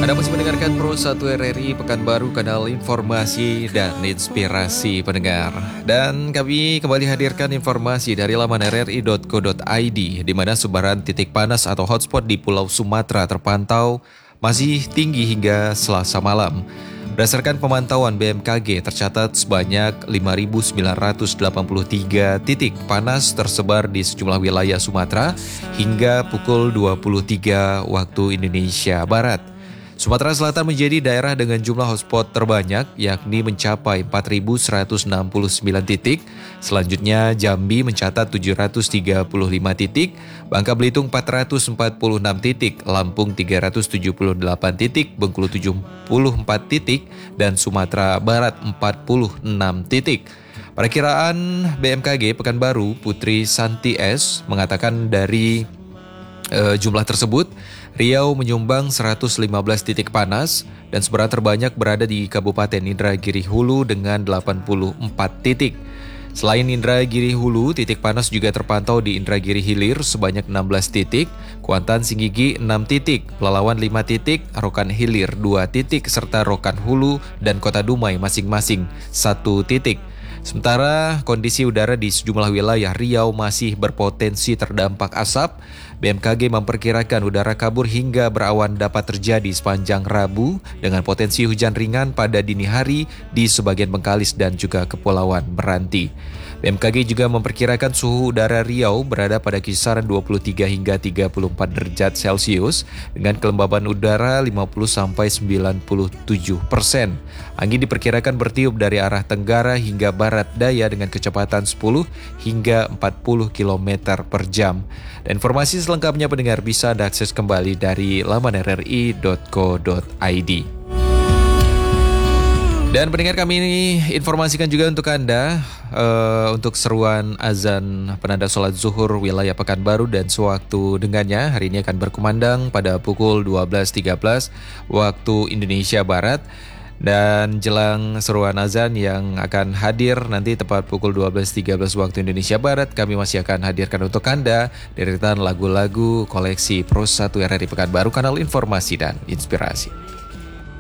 Anda masih mendengarkan Pro 1 RRI Pekanbaru, kanal informasi dan inspirasi pendengar. Dan kami kembali hadirkan informasi dari laman rri.co.id, di mana sebaran titik panas atau hotspot di Pulau Sumatera terpantau masih tinggi hingga Selasa malam. Berdasarkan pemantauan BMKG, tercatat sebanyak 5.983 titik panas tersebar di sejumlah wilayah Sumatera hingga pukul 23 waktu Indonesia Barat. Sumatera Selatan menjadi daerah dengan jumlah hotspot terbanyak, yakni mencapai 4.169 titik. Selanjutnya Jambi mencatat 735 titik, Bangka Belitung 446 titik, Lampung 378 titik, Bengkulu 74 titik, dan Sumatera Barat 46 titik. Perakiraan BMKG Pekanbaru, Putri Santi S, mengatakan dari jumlah tersebut, Riau menyumbang 115 titik panas dan sebaran terbanyak berada di Kabupaten Indragiri Hulu dengan 84 titik. Selain Indragiri Hulu, titik panas juga terpantau di Indragiri Hilir sebanyak 16 titik, Kuantan Singgigi 6 titik, Pelalawan 5 titik, Rokan Hilir 2 titik, serta Rokan Hulu dan Kota Dumai masing-masing 1 titik. Sementara kondisi udara di sejumlah wilayah Riau masih berpotensi terdampak asap. BMKG memperkirakan udara kabur hingga berawan dapat terjadi sepanjang Rabu dengan potensi hujan ringan pada dini hari di sebagian Bengkalis dan juga Kepulauan Meranti. BMKG juga memperkirakan suhu udara Riau berada pada kisaran 23 hingga 34 derajat Celcius dengan kelembaban udara 50-97%. Angin diperkirakan bertiup dari arah tenggara hingga barat daya dengan kecepatan 10 hingga 40 km per jam. Dan informasi selengkapnya pendengar bisa Anda akses kembali dari laman rri.co.id. Dan pendengar, kami ini informasikan juga untuk Anda untuk seruan azan penanda sholat zuhur wilayah Pekanbaru dan sewaktu dengannya hari ini akan berkumandang pada pukul 12.13 waktu Indonesia Barat. Dan jelang seruan azan yang akan hadir nanti tepat pukul 12.13 waktu Indonesia Barat, kami masih akan hadirkan untuk Anda deretan lagu-lagu koleksi Pro 1 RRI Pekanbaru, kanal informasi dan inspirasi.